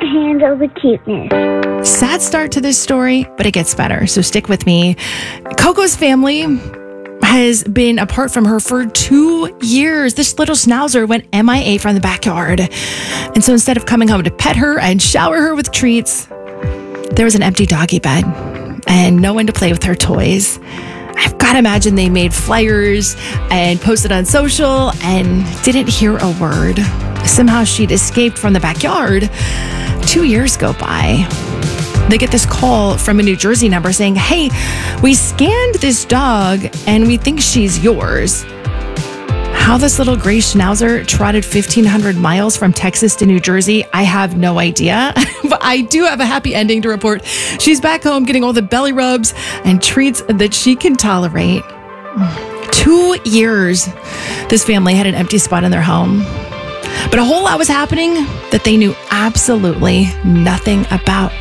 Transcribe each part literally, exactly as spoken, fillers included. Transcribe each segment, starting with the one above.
handle the cuteness. Sad start to this story, but it gets better, so stick with me. Coco's family has been apart from her for two years. This little schnauzer went M I A from the backyard. And so instead of coming home to pet her and shower her with treats, there was an empty doggy bed and no one to play with her toys. I've got to imagine they made flyers and posted on social and didn't hear a word. Somehow she'd escaped from the backyard. Two years go by. They get this call from a New Jersey number saying, hey, we scanned this dog and we think she's yours. How this little gray schnauzer trotted fifteen hundred miles from Texas to New Jersey, I have no idea. But I do have a happy ending to report. She's back home getting all the belly rubs and treats that she can tolerate. Two years, this family had an empty spot in their home. But a whole lot was happening that they knew absolutely nothing about.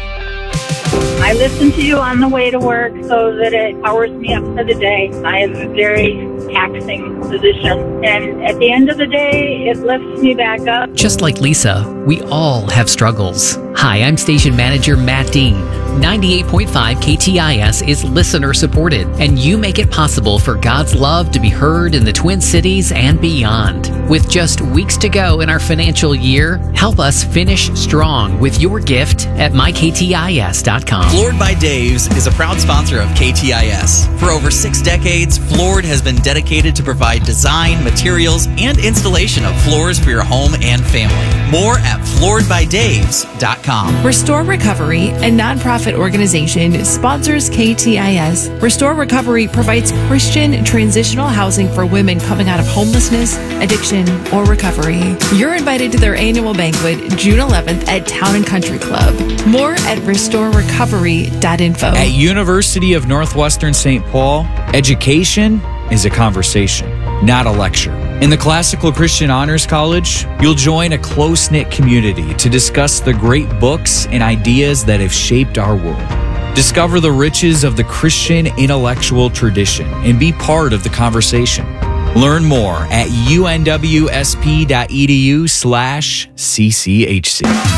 I listen to you on the way to work so that it powers me up for the day. I have a very taxing position, and at the end of the day, it lifts me back up. Just like Lisa, we all have struggles. Hi, I'm station manager Matt Dean. ninety-eight point five K T I S is listener supported, and you make it possible for God's love to be heard in the Twin Cities and beyond. With just weeks to go in our financial year, help us finish strong with your gift at my k t i s dot com. Floored by Dave's is a proud sponsor of K T I S. For over six decades, Floored has been dedicated to provide design, materials, and installation of floors for your home and family. More at floored by daves dot com. Restore Recovery, a nonprofit organization, sponsors K T I S. Restore Recovery provides Christian transitional housing for women coming out of homelessness, addiction, or recovery. You're invited to their annual banquet June eleventh at Town and Country Club. More at restore recovery dot info. At University of Northwestern Saint Paul, education is a conversation, not a lecture. In the Classical Christian Honors College, you'll join a close-knit community to discuss the great books and ideas that have shaped our world. Discover the riches of the Christian intellectual tradition and be part of the conversation. Learn more at u n w s p dot e d u slash c c h c.